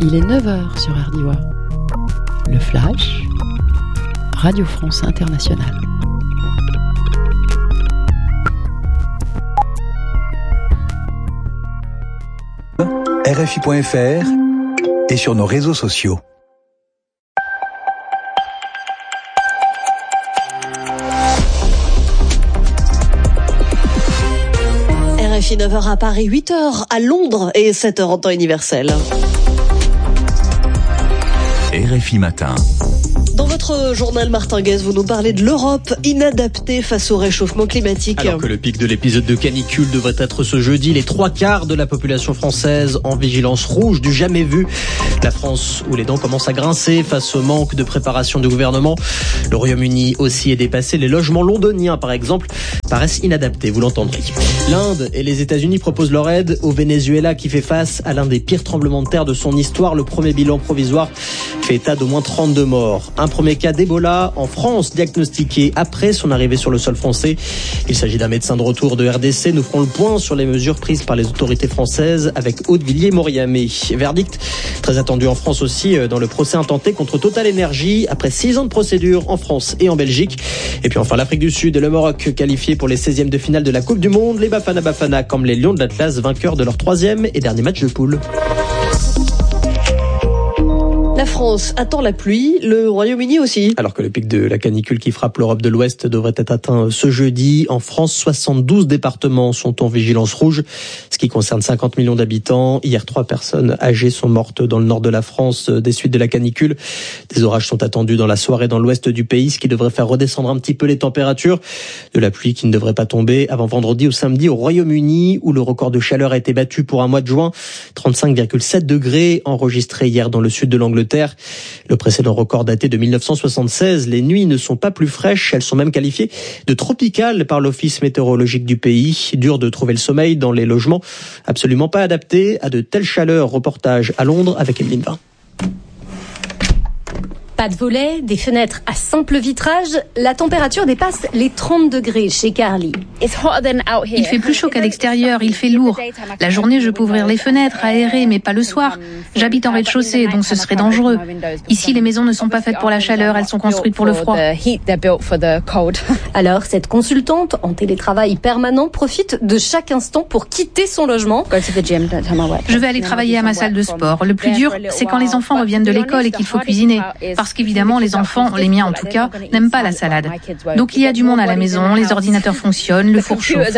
Il est 9h sur RDIWA. Le Flash, Radio France Internationale. RFI.fr et sur nos réseaux sociaux. RFI 9h à Paris, 8h à Londres et 7h en temps universel. RFI Matin. Dans votre journal Martin Guez, vous nous parlez de l'Europe inadaptée face au réchauffement climatique. Alors que le pic de l'épisode de canicule devrait être ce jeudi, les 3/4 de la population française en vigilance rouge du jamais vu. La France où les dents commencent à grincer face au manque de préparation du gouvernement. Le Royaume-Uni aussi est dépassé. Les logements londoniens, par exemple, paraissent inadaptés, vous l'entendrez. L'Inde et les États-Unis proposent leur aide au Venezuela qui fait face à l'un des pires tremblements de terre de son histoire. Le premier bilan provisoire fait état d'au moins 32 morts. Un premier cas d'Ebola en France diagnostiqué après son arrivée sur le sol français. Il s'agit d'un médecin de retour de RDC. Nous ferons le point sur les mesures prises par les autorités françaises avec Aude Villiers-Moriamé. Verdict très attendu en France aussi dans le procès intenté contre Total Energy après 6 ans de procédure en France et en Belgique. Et puis enfin l'Afrique du Sud et le Maroc qualifiés pour les 16e de finale de la Coupe du Monde. Les Bafana comme les Lions de l'Atlas, vainqueurs de leur 3e et dernier match de poule. La France attend la pluie, le Royaume-Uni aussi. Alors que le pic de la canicule qui frappe l'Europe de l'Ouest devrait être atteint ce jeudi, en France, 72 départements sont en vigilance rouge, ce qui concerne 50 millions d'habitants. Hier, 3 personnes âgées sont mortes dans le nord de la France des suites de la canicule. Des orages sont attendus dans la soirée dans l'ouest du pays, ce qui devrait faire redescendre un petit peu les températures. De la pluie qui ne devrait pas tomber avant vendredi ou samedi au Royaume-Uni, où le record de chaleur a été battu pour un mois de juin. 35,7 degrés enregistrés hier dans le sud de l'Angleterre. Le précédent record daté de 1976, les nuits ne sont pas plus fraîches, elles sont même qualifiées de tropicales par l'office météorologique du pays. Dur de trouver le sommeil dans les logements absolument pas adaptés à de telles chaleurs. Reportage à Londres avec Emeline Vin. Pas de volets, des fenêtres à simple vitrage, la température dépasse les 30 degrés chez Carly. Il fait plus chaud qu'à l'extérieur, il fait lourd. La journée, je peux ouvrir les fenêtres, aérer, mais pas le soir. J'habite en rez-de-chaussée, donc ce serait dangereux. Ici, les maisons ne sont pas faites pour la chaleur, elles sont construites pour le froid. Alors, cette consultante en télétravail permanent profite de chaque instant pour quitter son logement. Je vais aller travailler à ma salle de sport. Le plus dur, c'est quand les enfants reviennent de l'école et qu'il faut cuisiner. Parce qu'évidemment, les enfants, les miens en tout cas, n'aiment pas la salade. Donc il y a du monde à la maison, les ordinateurs fonctionnent, le four chauffe.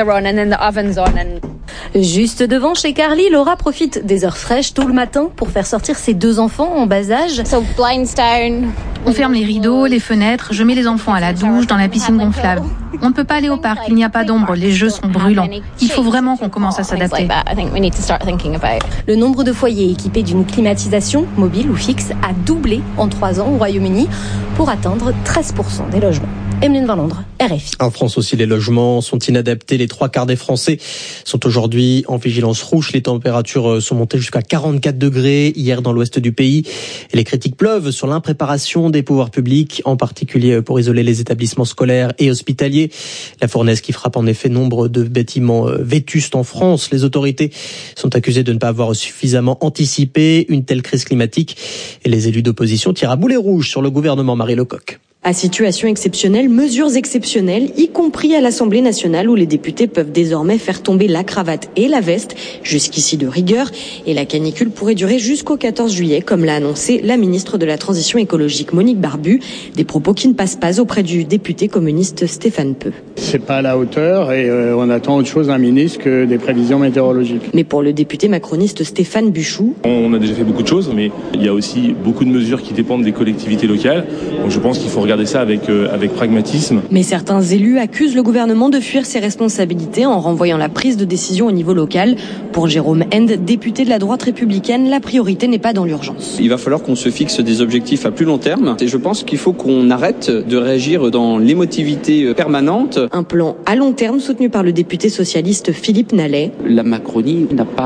Juste devant chez Carly, Laura profite des heures fraîches tôt le matin pour faire sortir ses 2 enfants en bas âge. On ferme les rideaux, les fenêtres, je mets les enfants à la douche, dans la piscine gonflable. On ne peut pas aller au parc, il n'y a pas d'ombre, les jeux sont brûlants. Il faut vraiment qu'on commence à s'adapter. Le nombre de foyers équipés d'une climatisation, mobile ou fixe, a doublé en 3 ans au Royaume-Uni pour atteindre 13% des logements. Emeline Vin, Londres, RFI. En France aussi, les logements sont inadaptés. Les 3/4 des Français sont aujourd'hui en vigilance rouge. Les températures sont montées jusqu'à 44 degrés hier dans l'ouest du pays. Et les critiques pleuvent sur l'impréparation des pouvoirs publics, en particulier pour isoler les établissements scolaires et hospitaliers. La fournaise qui frappe en effet nombre de bâtiments vétustes en France. Les autorités sont accusées de ne pas avoir suffisamment anticipé une telle crise climatique. Et les élus d'opposition tirent à boulet rouge sur le gouvernement. Marie Lecoq. À situation exceptionnelle, mesures exceptionnelles, y compris à l'Assemblée nationale où les députés peuvent désormais faire tomber la cravate et la veste, jusqu'ici de rigueur, et la canicule pourrait durer jusqu'au 14 juillet, comme l'a annoncé la ministre de la Transition écologique Monique Barbu, des propos qui ne passent pas auprès du député communiste Stéphane Peu. C'est pas à la hauteur et on attend autre chose d'un ministre que des prévisions météorologiques. Mais pour le député macroniste Stéphane Buchou, on a déjà fait beaucoup de choses, mais il y a aussi beaucoup de mesures qui dépendent des collectivités locales, donc je pense qu'il faut regarder ça avec pragmatisme. Mais certains élus accusent le gouvernement de fuir ses responsabilités en renvoyant la prise de décision au niveau local. Pour Jérôme End, député de la droite républicaine, la priorité n'est pas dans l'urgence. Il va falloir qu'on se fixe des objectifs à plus long terme et je pense qu'il faut qu'on arrête de réagir dans l'émotivité permanente. Un plan à long terme soutenu par le député socialiste Philippe Nallet. La Macronie n'a pas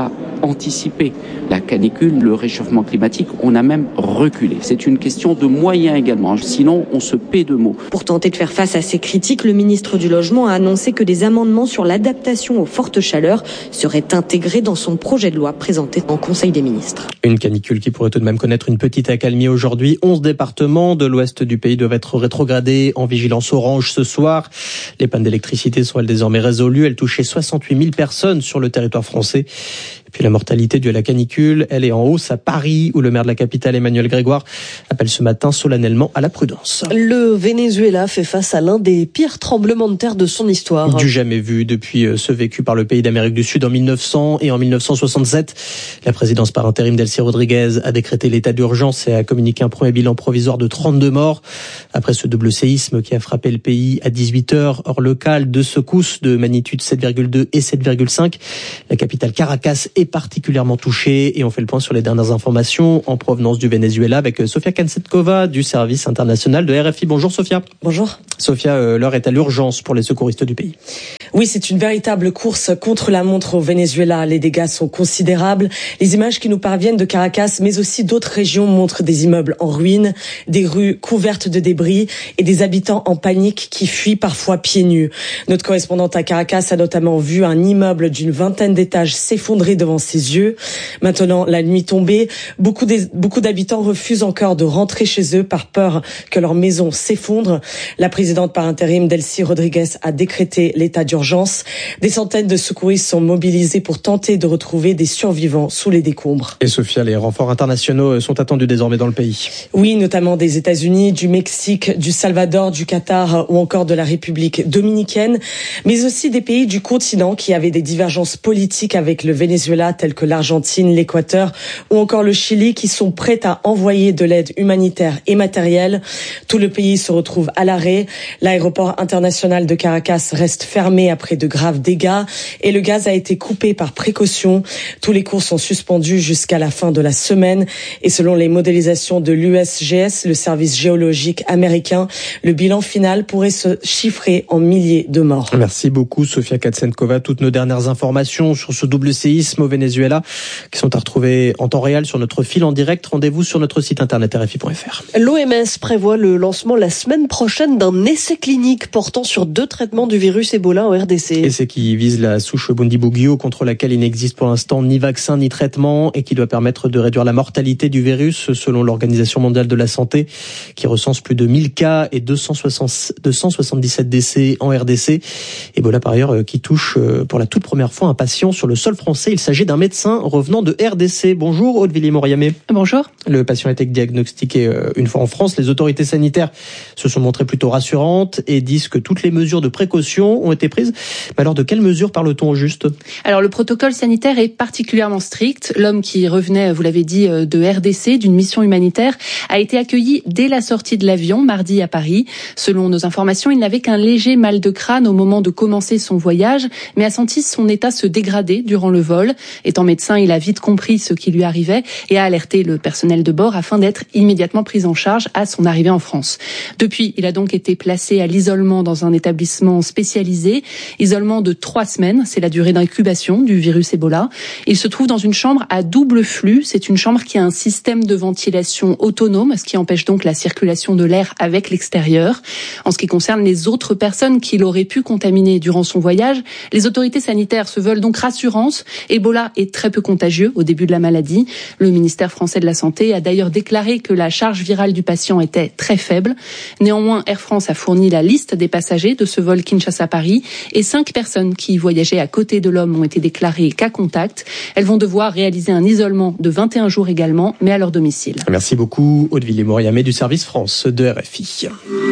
anticipé la canicule, le réchauffement climatique. On a même reculé. C'est une question de moyens également. Sinon, on se paie de mots. Pour tenter de faire face à ces critiques, le ministre du Logement a annoncé que des amendements sur l'adaptation aux fortes chaleurs seraient intégrés dans son projet de loi présenté en Conseil des ministres. Une canicule qui pourrait tout de même connaître une petite accalmie aujourd'hui. 11 départements de l'ouest du pays doivent être rétrogradés en vigilance orange ce soir. Les pannes d'électricité sont elles désormais résolues. Elles touchaient 68 000 personnes sur le territoire français. Et puis la mortalité due à la canicule, elle est en hausse à Paris, où le maire de la capitale, Emmanuel Grégoire, appelle ce matin solennellement à la prudence. Le Venezuela fait face à l'un des pires tremblements de terre de son histoire. Du jamais vu depuis ceux vécus par le pays d'Amérique du Sud en 1900 et en 1967. La présidence par intérim Delcy Rodriguez a décrété l'état d'urgence et a communiqué un premier bilan provisoire de 32 morts. Après ce double séisme qui a frappé le pays à 18h, heure locale, 2 secousses de magnitude 7,2 et 7,5. La capitale Caracas est particulièrement touchée et on fait le point sur les dernières informations en provenance du Venezuela avec Sofia Kansetkova du service international de RFI. Bonjour Sofia. Bonjour. Sofia, l'heure est à l'urgence pour les secouristes du pays. Oui, c'est une véritable course contre la montre au Venezuela. Les dégâts sont considérables. Les images qui nous parviennent de Caracas, mais aussi d'autres régions, montrent des immeubles en ruine, des rues couvertes de débris et des habitants en panique qui fuient parfois pieds nus. Notre correspondante à Caracas a notamment vu un immeuble d'une 20aine d'étages s'effondrer devant ses yeux. Maintenant, la nuit tombée, beaucoup d'habitants refusent encore de rentrer chez eux par peur que leur maison s'effondre. La présidente par intérim, Delcy Rodriguez, a décrété l'état d'urgence. Des centaines de secouristes sont mobilisés pour tenter de retrouver des survivants sous les décombres. Et Sophia, les renforts internationaux sont attendus désormais dans le pays. Oui, notamment des États-Unis, du Mexique, du Salvador, du Qatar ou encore de la République dominicaine, mais aussi des pays du continent qui avaient des divergences politiques avec le Venezuela, tels que l'Argentine, l'Équateur ou encore le Chili, qui sont prêts à envoyer de l'aide humanitaire et matérielle. Tout le pays se retrouve à l'arrêt. L'aéroport international de Caracas reste fermé après de graves dégâts et le gaz a été coupé par précaution. Tous les cours sont suspendus jusqu'à la fin de la semaine et selon les modélisations de l'USGS, le service géologique américain, le bilan final pourrait se chiffrer en milliers de morts. Merci beaucoup Sofia Kansetkova. Toutes nos dernières informations sur ce double séisme au Venezuela qui sont à retrouver en temps réel sur notre fil en direct. Rendez-vous sur notre site internet rfi.fr. L'OMS prévoit le lancement la semaine prochaine d'un essai clinique portant sur 2 traitements du virus Ebola en RDC. Essai qui vise la souche Bundibugyo contre laquelle il n'existe pour l'instant ni vaccin ni traitement et qui doit permettre de réduire la mortalité du virus selon l'Organisation mondiale de la santé qui recense plus de 1000 cas et 277 décès en RDC. Ebola par ailleurs qui touche pour la toute première fois un patient sur le sol français. Il s'agit d'un médecin revenant de RDC. Bonjour Aude Villiers-Moriamé. Bonjour. Le patient a été diagnostiqué une fois en France. Les autorités sanitaires se sont montrées plutôt rassurantes et disent que toutes les mesures de précaution ont été prises. Mais alors de quelles mesures parle-t-on au juste ? Alors le protocole sanitaire est particulièrement strict. L'homme qui revenait, vous l'avez dit, de RDC, d'une mission humanitaire, a été accueilli dès la sortie de l'avion mardi à Paris. Selon nos informations, il n'avait qu'un léger mal de crâne au moment de commencer son voyage, mais a senti son état se dégrader durant le vol. Étant médecin, il a vite compris ce qui lui arrivait et a alerté le personnel de bord afin d'être immédiatement pris en charge à son arrivée en France. Depuis, il a donc été placé à l'isolement dans un établissement spécialisé. Isolement de 3 semaines, c'est la durée d'incubation du virus Ebola. Il se trouve dans une chambre à double flux. C'est une chambre qui a un système de ventilation autonome, ce qui empêche donc la circulation de l'air avec l'extérieur. En ce qui concerne les autres personnes qu'il aurait pu contaminer durant son voyage, les autorités sanitaires se veulent donc rassurantes. Ebola est très peu contagieux au début de la maladie. Le ministère français de la Santé a d'ailleurs déclaré que la charge virale du patient était très faible. Néanmoins, Air France a fourni la liste des passagers de ce vol Kinshasa-Paris et 5 personnes qui voyageaient à côté de l'homme ont été déclarées cas contact. Elles vont devoir réaliser un isolement de 21 jours également, mais à leur domicile. Merci beaucoup Aude Villiers-Moriamé du service France de RFI.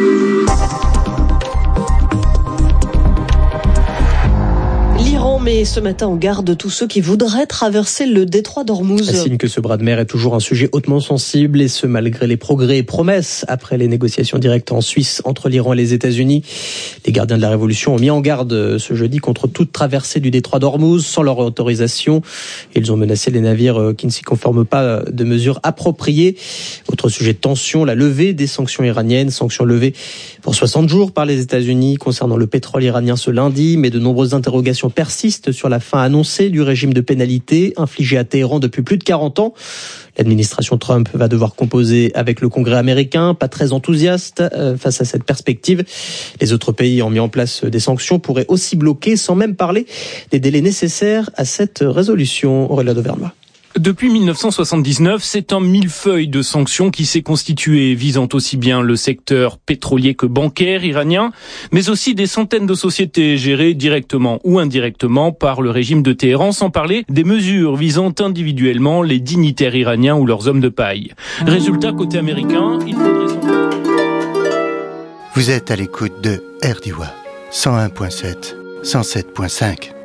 Mais ce matin, on garde tous ceux qui voudraient traverser le détroit d'Ormuz. Signe que ce bras de mer est toujours un sujet hautement sensible et ce malgré les progrès et promesses après les négociations directes en Suisse entre l'Iran et les États-Unis. Les gardiens de la Révolution ont mis en garde ce jeudi contre toute traversée du détroit d'Ormuz sans leur autorisation. Ils ont menacé les navires qui ne s'y conforment pas de mesures appropriées. Autre sujet de tension, la levée des sanctions iraniennes. Sanctions levées pour 60 jours par les États-Unis concernant le pétrole iranien ce lundi, mais de nombreuses interrogations persistent insiste sur la fin annoncée du régime de pénalité infligé à Téhéran depuis plus de 40 ans. L'administration Trump va devoir composer avec le Congrès américain, pas très enthousiaste face à cette perspective. Les autres pays ayant mis en place des sanctions pourraient aussi bloquer, sans même parler des délais nécessaires à cette résolution. Aurélien Dauvernois. Depuis 1979, c'est un millefeuille de sanctions qui s'est constitué, visant aussi bien le secteur pétrolier que bancaire iranien, mais aussi des centaines de sociétés gérées directement ou indirectement par le régime de Téhéran, sans parler des mesures visant individuellement les dignitaires iraniens ou leurs hommes de paille. Résultat, côté américain, il faudrait... Vous êtes à l'écoute de RDY 101.7, 107.5.